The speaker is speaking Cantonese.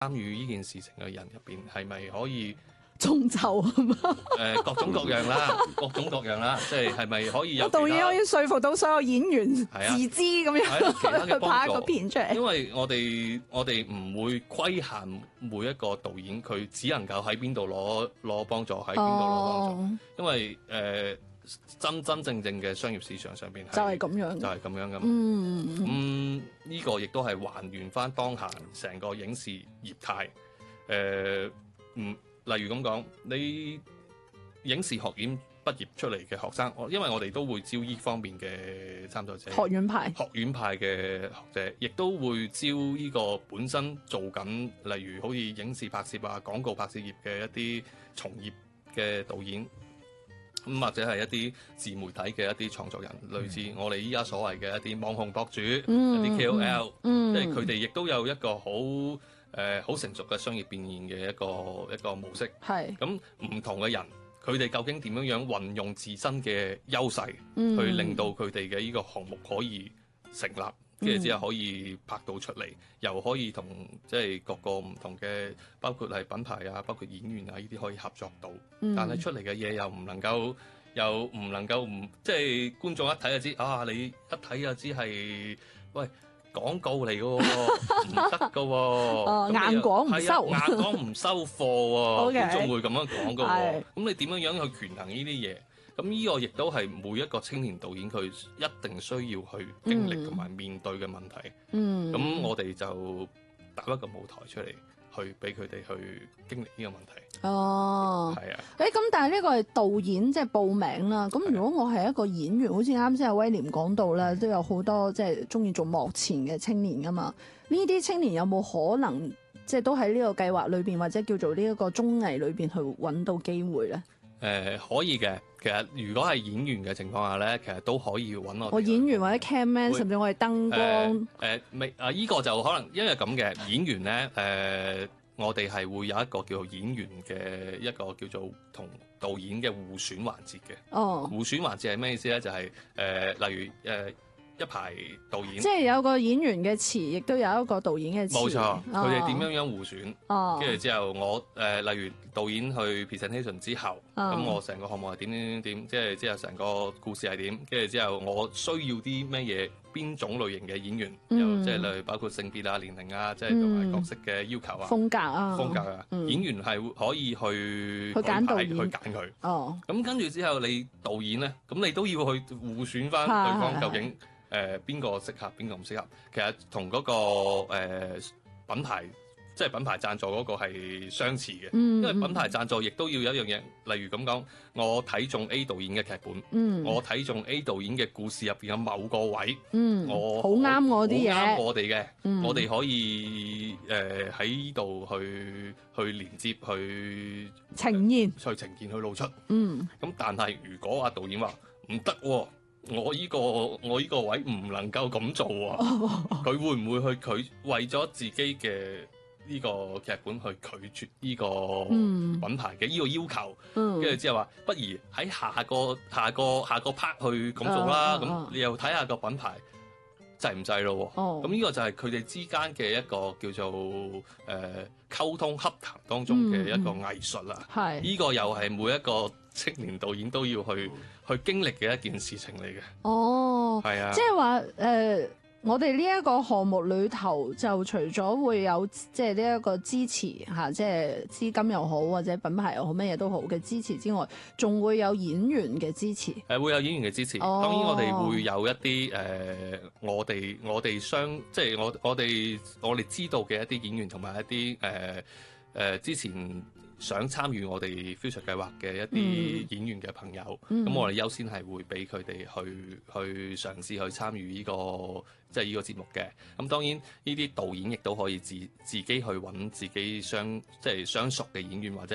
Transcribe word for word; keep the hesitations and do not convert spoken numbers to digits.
參與呢件事情嘅人入邊係咪可以眾籌啊嘛？ 誒各種各樣啦，各種各樣啦，即係係咪可以有導演可以說服到所有演員自資咁樣去拍一個片出嚟？ 因為我哋我哋唔會規限每一個導演，佢只能夠喺邊度攞攞幫助，喺邊度攞幫助。哦、因為誒、呃、真真正正嘅商業市場上邊就係咁樣， 就係咁樣噶嘛。 嗯咁呢個亦都係還原翻當下成個影視業態。誒、呃，唔。例如咁講，你影視學院畢業出嚟嘅學生，我因為我哋都會招呢方面嘅參賽者， 學院派、 學院派嘅學者，亦都會招呢個本身做緊，例如好似影視拍攝啊、廣告拍攝業嘅一啲從業嘅導演，咁或者係一啲自媒體嘅一啲創作人，嗯、類似我哋依家所謂嘅一啲網紅博主、嗯、一啲 K O L， 嗯、 即係佢哋亦都有一個好誒好成熟嘅商業變現嘅一個一個模式。係咁唔同嘅人，佢哋究竟點樣樣運用自身嘅優勢，嗯、去令到佢哋嘅呢個項目可以成立，跟住之後可以拍到出嚟，又可以同即係各個唔同嘅，包括係品牌啊，包括演員啊呢啲可以合作到。嗯、但係出嚟嘅嘢又唔能夠，又唔能夠唔即係觀眾一睇就知啊！你一睇就知係喂。廣告嚟嘅喎，唔得嘅喎， 哦、硬廣唔收， 硬廣唔收貨喎，觀眾會咁樣講嘅喎。咁你點樣樣去權衡呢啲嘢？咁呢個亦都係每一個青年導演佢一定需要去經歷同埋面對嘅問題。嗯，咁我哋就搭一個舞台出嚟，去俾佢哋去經歷呢個問題。 哦， 係啊。 誒咁，但係呢個係導演即係報名啦。咁如果我係一個演員，好似啱先阿威廉講到咧，都有好多即係中意做幕前嘅青年噶嘛。呢啲青年有冇可能即係都喺呢個計劃裏邊，或者叫做呢一個綜藝裏邊去揾到機會咧？誒、 呃，可以嘅。其實如果係演員嘅情況下咧，其實都可以揾我。 我演員或者 camman，甚至我係燈光。 誒未啊？依、呃呃這個就可能因為咁嘅演員咧，誒、呃。我哋係會有一個叫做演員嘅一個叫做同導演嘅互選環節嘅。哦，互選環節係咩意思咧？就係、是、誒、呃，例如誒、呃、一排導演，即係有個演員嘅詞，亦都有一個導演嘅詞。 冇錯，佢哋點樣樣互選？ 哦， 跟住之後我誒、呃，例如導演去 presentation 之後，咁、哦、我成個項目係點點點點，即係之後成個故事係點？跟住之後我需要啲咩嘢？邊種類型嘅演員，又、嗯、即係例如包括性別啊、年齡啊，即係同埋角色嘅要求啊、 風格啊、 風格啊，嗯、演員係可以去去揀導演去揀佢。 哦，咁跟住之後你導演咧，咁你都要去互選翻對方究竟誒邊個適合，邊個唔適合。其實同嗰、嗰個、呃、品牌。即係品牌贊助嗰個係相似嘅，嗯、因為品牌贊助亦都要有一樣嘢，例如咁講，我睇中 A 導演嘅劇本，嗯、我睇中 A 導演嘅故事入邊嘅某個位，嗯、我好啱我啲嘢， 好啱我哋嘅，嗯、我哋可以誒喺呢度去去連接去呈現， 去呈現去露出。咁、 嗯、 但係如果阿導演話唔得喎，我依、呢個我依個位唔能夠咁做喎，佢、哦、會唔會去佢為咗自己嘅呢個劇本去拒絕呢個品牌嘅呢個要求，跟住、嗯、之後話，不如喺下個下個下個 part 去咁做啦。咁、哦、你又睇下個品牌制唔制咯？咁呢、哦、個就係佢哋之間嘅一個叫做誒、呃、溝通洽談當中嘅一個藝術啦。係呢、嗯、個又係每一個青年導演都要去去經歷嘅一件事情嚟嘅。 哦， 係啊， 即係話誒。呃我哋呢一個項目裏頭，就除咗會有即係呢一個支持嚇，即係資金又好，或者品牌又好，乜嘢都好嘅支持之外，仲會有演員嘅支持。 誒會有演員嘅支持，哦、當然我哋會有一啲誒、呃，我哋我哋相即係我我哋我哋知道嘅一啲演員同埋一啲誒誒之前想參與我哋 Future 計劃嘅一啲演員嘅朋友，咁、嗯、我哋優先係會俾佢哋去去嘗試去參與呢、這個即係呢個節目嘅。咁當然呢啲導演亦都可以自自己去揾自己相即係相熟嘅演員或者